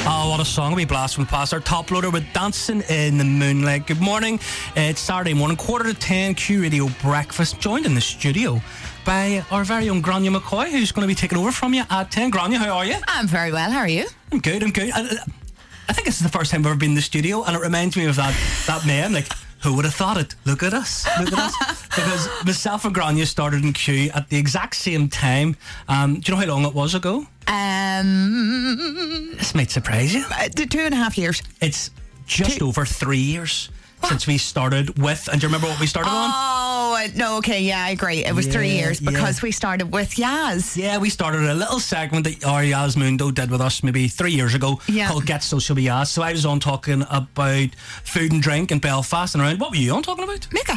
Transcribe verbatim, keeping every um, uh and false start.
Oh, what a song. We blast from past our top loader with Dancing in the Moonlight. Good morning. It's Saturday morning, quarter to ten, Q Radio Breakfast, joined in the studio by our very own Grania McCoy, who's going to be taking over from you at ten. Grania, how are you? I'm very well, how are you? I'm good, I'm good. I, I think this is the first time I've ever been in the studio, and it reminds me of that, that meme, like, who would have thought it? Look at us, look at us. Because myself and Grania started in Q at the exact same time. Um, do you know how long it was ago? Um, This might surprise you. uh, two and a half years. It's just Two- over three years since we started with, and do you remember what we started on? Oh, no, okay, yeah, I agree. It was Yeah, three years because yeah. we started with Yaz. Yeah, we started a little segment that Ariaz Mundo did with us maybe three years ago Yeah. called Get Social With Yaz. So I was on talking about food and drink in Belfast and around. What were you on talking about? Make a